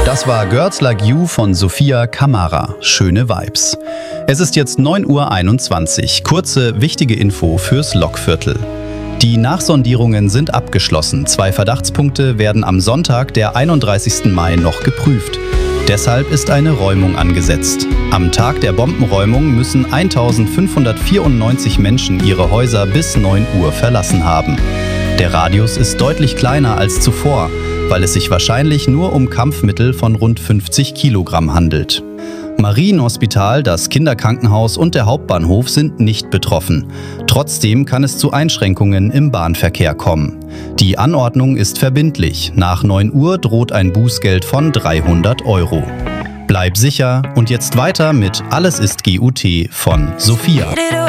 Das war Girls Like You von Sophia Kamara. Schöne Vibes. Es ist jetzt 9:21 Uhr. Kurze, wichtige Info fürs Lokviertel. Die Nachsondierungen sind abgeschlossen. 2 Verdachtspunkte werden am Sonntag, der 31. Mai, noch geprüft. Deshalb ist eine Räumung angesetzt. Am Tag der Bombenräumung müssen 1594 Menschen ihre Häuser bis 9 Uhr verlassen haben. Der Radius ist deutlich kleiner als zuvor, weil es sich wahrscheinlich nur um Kampfmittel von rund 50 Kilogramm handelt. Marienhospital, das Kinderkrankenhaus und der Hauptbahnhof sind nicht betroffen. Trotzdem kann es zu Einschränkungen im Bahnverkehr kommen. Die Anordnung ist verbindlich. Nach 9 Uhr droht ein Bußgeld von 300 €. Bleib sicher und jetzt weiter mit Alles ist GUT von Sophia.